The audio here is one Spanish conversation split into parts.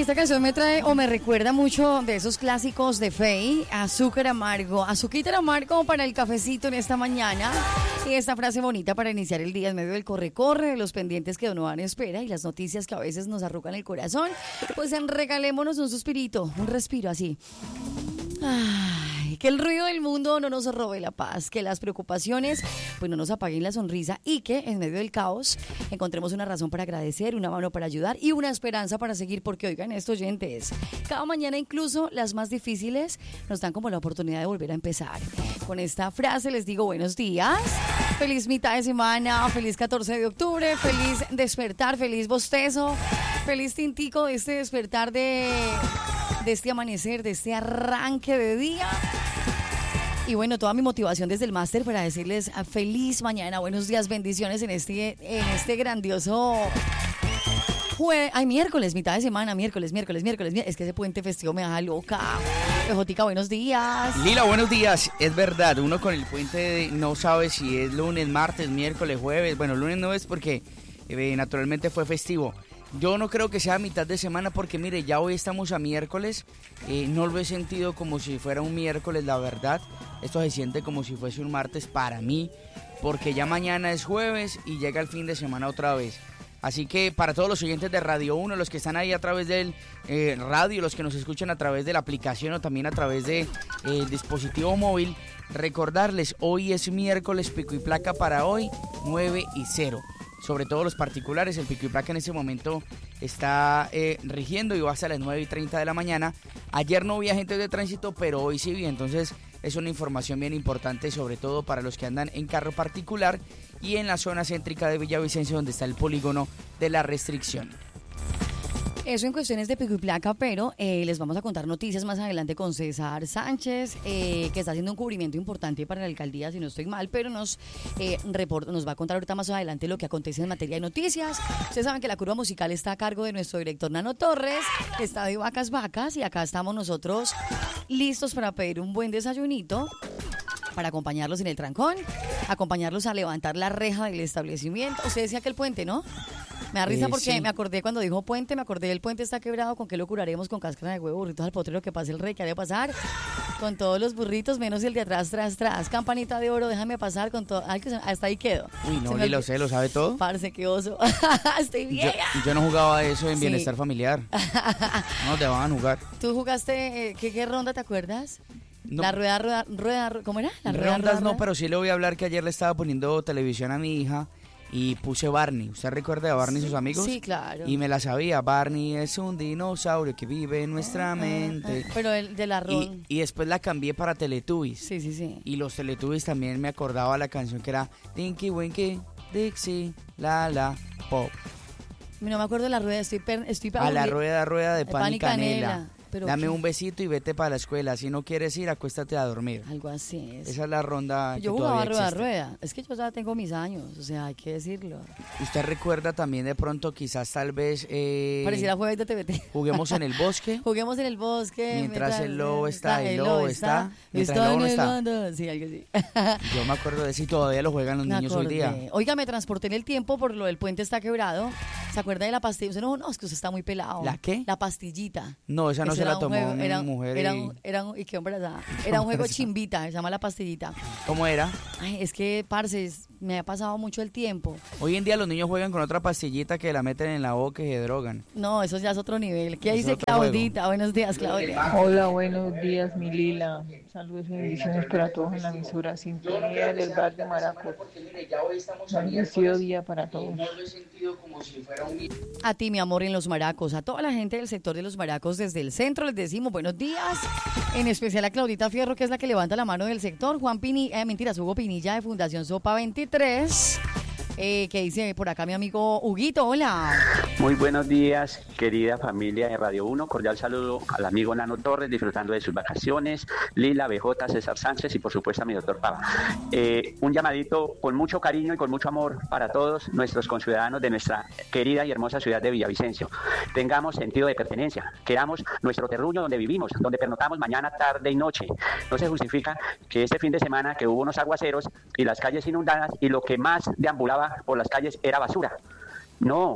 Esta canción me trae o me recuerda mucho de esos clásicos de Feid, azúcar amargo, azuquita amargo para el cafecito en esta mañana. Y esta frase bonita para iniciar el día en medio del corre-corre, de los pendientes que uno van espera y las noticias que a veces nos arrugan el corazón. Pues regalémonos un suspirito, un respiro así. Ay, que el ruido del mundo no nos robe la paz, que las preocupaciones pues no nos apaguen la sonrisa y que en medio del caos encontremos una razón para agradecer, una mano para ayudar y una esperanza para seguir, porque oigan esto, oyentes, cada mañana incluso las más difíciles nos dan como la oportunidad de volver a empezar. Con esta frase les digo buenos días, feliz mitad de semana, feliz 14 de octubre, feliz despertar, feliz bostezo, feliz tintico de este despertar de este amanecer, de este arranque de día. Y bueno, toda mi motivación desde el máster para decirles feliz mañana, buenos días, bendiciones en este grandioso miércoles, mitad de semana, miércoles. Es que ese puente festivo me deja loca. Jotica, buenos días. Lila, buenos días. Es verdad, uno con el puente no sabe si es lunes, martes, miércoles, jueves. Bueno, lunes no es porque naturalmente fue festivo. Yo no creo que sea mitad de semana porque mire, ya hoy estamos a miércoles, no lo he sentido como si fuera un miércoles, la verdad. Esto se siente como si fuese un martes para mí, porque ya mañana es jueves y llega el fin de semana otra vez. Así que para todos los oyentes de Radio 1, los que están ahí a través del radio, los que nos escuchan a través de la aplicación o también a través del dispositivo móvil, recordarles, hoy es miércoles, pico y placa para hoy, 9:00. Sobre todo los particulares, el pico y placa en ese momento está rigiendo y va hasta las 9:30 de la mañana. Ayer no vi agentes de tránsito, pero hoy sí vi, entonces es una información bien importante, sobre todo para los que andan en carro particular y en la zona céntrica de Villavicencio, donde está el polígono de la restricción. Eso en cuestiones de pico y placa, pero les vamos a contar noticias más adelante con César Sánchez, que está haciendo un cubrimiento importante para la alcaldía, si no estoy mal, pero nos va a contar ahorita más adelante lo que acontece en materia de noticias. Ustedes saben que la curva musical está a cargo de nuestro director Nano Torres, que está de vacas, y acá estamos nosotros listos para pedir un buen desayunito, para acompañarlos en el trancón, acompañarlos a levantar la reja del establecimiento. Usted decía que el puente, ¿no? Me da risa porque sí. Me acordé cuando dijo puente, me acordé del puente está quebrado, ¿con qué lo curaremos? Con cáscara de huevo, burritos al potrero, que pase el rey, que ha de pasar, con todos los burritos, menos el de atrás, tras, campanita de oro, déjame pasar con todo, ay, hasta ahí quedo. Uy, no, ni lo sé, ¿lo sabe todo? Parce, qué oso, estoy vieja. Yo no jugaba eso en bienestar familiar, no te van a jugar. ¿Tú jugaste, qué ronda te acuerdas? No. La rueda, ¿cómo era? La rondas no, pero sí le voy a hablar que ayer le estaba poniendo televisión a mi hija y puse Barney. ¿Usted recuerda a Barney y sus amigos? Sí, claro. Y me la sabía. Barney es un dinosaurio que vive en nuestra mente. Pero el de la ron. Y después la cambié para Teletubbies. Sí. Y los Teletubbies también me acordaba la canción que era Tinky Winky, Dixie, la, pop. No me acuerdo de la rueda, estoy a la rueda de pan y canela. Pero dame un besito y vete para la escuela. Si no quieres ir, acuéstate a dormir. Algo así es. Esa es la ronda yo que todavía jugaba existe. rueda. Es que yo ya tengo mis años, o sea, hay que decirlo. ¿Usted recuerda también de pronto, quizás tal vez... pareciera jueves de TVT. ¿Juguemos en el bosque? Juguemos en el bosque. Mientras el lobo está. Mientras el lobo no está. Sí, algo así. Yo me acuerdo de eso y todavía lo juegan los niños hoy día. Oiga, me transporté en el tiempo por lo del puente está quebrado. ¿Se acuerda de la pastilla? No, es que usted está muy pelado. ¿La qué? La pastillita. No, esa no se la tomó una mujer. ¿Y qué embarazada? Era un juego chimbita, se llama la pastillita. ¿Cómo era? Ay, es que, parce, me ha pasado mucho el tiempo. Hoy en día los niños juegan con otra pastillita que la meten en la boca y se drogan. No, eso ya es otro nivel. ¿Qué dice Claudita? Juego. Buenos días, Claudia. Hola, buenos días, mi Lila. Saludos y bendiciones para todos en la emisora Sintonía del Bar de Maracot. Bendecido día para todos. A ti, mi amor, en Los Maracos, a toda la gente del sector de Los Maracos desde el centro les decimos buenos días, en especial a Claudita Fierro, que es la que levanta la mano del sector, Hugo Pinilla de Fundación Sopa 23, que dice por acá mi amigo Huguito, hola. Muy buenos días, querida familia de Radio 1, cordial saludo al amigo Nano Torres, disfrutando de sus vacaciones, Lila, BJ, César Sánchez y por supuesto a mi doctor Pava. Un llamadito con mucho cariño y con mucho amor para todos nuestros conciudadanos de nuestra querida y hermosa ciudad de Villavicencio. Tengamos sentido de pertenencia, queramos nuestro terruño donde vivimos, donde pernoctamos mañana, tarde y noche. No se justifica que este fin de semana que hubo unos aguaceros y las calles inundadas y lo que más deambulaba por las calles era basura. No,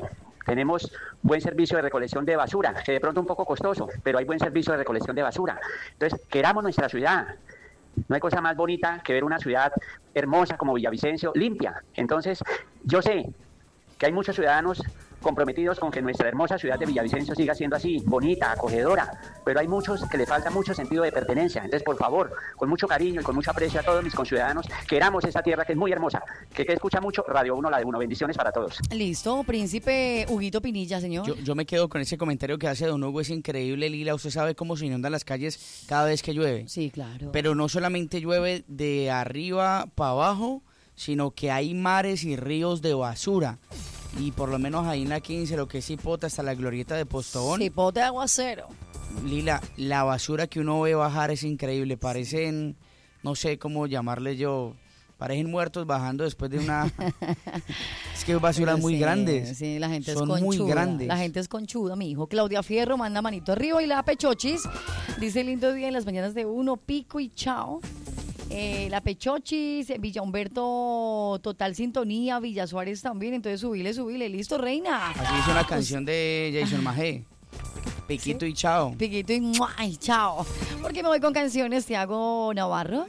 tenemos buen servicio de recolección de basura, que de pronto un poco costoso, pero hay buen servicio de recolección de basura. Entonces, queramos nuestra ciudad. No hay cosa más bonita que ver una ciudad hermosa como Villavicencio limpia. Entonces, yo sé que hay muchos ciudadanos comprometidos con que nuestra hermosa ciudad de Villavicencio siga siendo así, bonita, acogedora, pero hay muchos que le falta mucho sentido de pertenencia. Entonces, por favor, con mucho cariño y con mucho aprecio a todos mis conciudadanos, queramos esta tierra que es muy hermosa, que escucha mucho Radio 1, la de 1. Bendiciones para todos. Listo, príncipe Huguito Pinilla, señor. Yo me quedo con ese comentario que hace don Hugo, es increíble, Lila. Usted sabe cómo se inundan las calles cada vez que llueve. Sí, claro. Pero no solamente llueve de arriba para abajo, sino que hay mares y ríos de basura. Y por lo menos ahí en la 15, lo que es Cipota, hasta la glorieta de Postobón. Cipote de aguacero. Lila, la basura que uno ve bajar es increíble. Parecen, no sé cómo llamarle yo, parecen muertos bajando después de una... Es que basuras muy grandes. Sí, la gente son es conchuda. muy grandes. La gente es conchuda, mi hijo. Claudia Fierro manda manito arriba y la Pechochis. Dice lindo día en las mañanas de 1, pico y chao. La Pechochis, Villa Humberto, total sintonía, Villa Suárez también, entonces subile, listo, reina. Así es una canción de Jason Majé, Piquito, ¿sí? Y chao. Piquito y chao. ¿Por qué me voy con canciones, Tiago Navarro?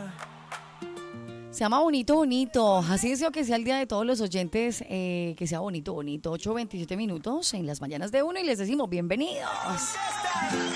Se llama Bonito, Bonito. Así deseo que sea el día de todos los oyentes, que sea bonito, bonito. 8:27 minutos en las mañanas de 1 y les decimos bienvenidos.